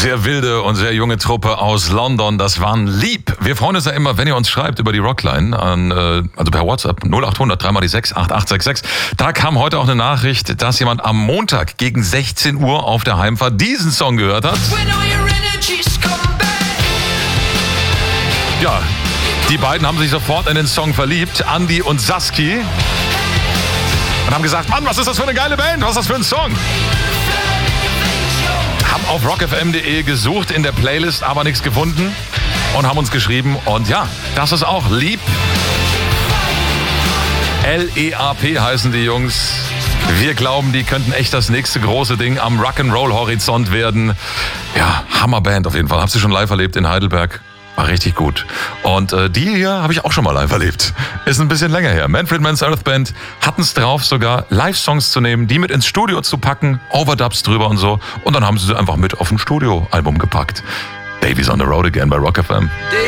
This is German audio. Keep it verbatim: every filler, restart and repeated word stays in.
Sehr wilde und sehr junge Truppe aus London, das waren Leap. Wir freuen uns ja immer, wenn ihr uns schreibt über die Rockline, an, äh, also per WhatsApp null acht hundert drei mal die sechs acht acht sechs sechs. Da kam heute auch eine Nachricht, dass jemand am Montag gegen sechzehn Uhr auf der Heimfahrt diesen Song gehört hat. Ja, die beiden haben sich sofort in den Song verliebt, Andy und Saski, und haben gesagt, Mann, was ist das für eine geile Band, was ist das für ein Song? Haben auf rock f m punkt de gesucht in der Playlist, aber nichts gefunden und haben uns geschrieben. Und ja, das ist auch Leap. L E A P heißen die Jungs. Wir glauben, die könnten echt das nächste große Ding am Rock'n'Roll-Horizont werden. Ja, Hammerband auf jeden Fall. Hab sie schon live erlebt in Heidelberg. War richtig gut. Und äh, die hier habe ich auch schon mal live erlebt. Ist ein bisschen länger her. Manfred Mann's Earth Band hatten es drauf, sogar Live-Songs zu nehmen, die mit ins Studio zu packen, Overdubs drüber und so. Und dann haben sie sie einfach mit auf ein Studioalbum gepackt. Baby's on the Road Again bei Rock F M.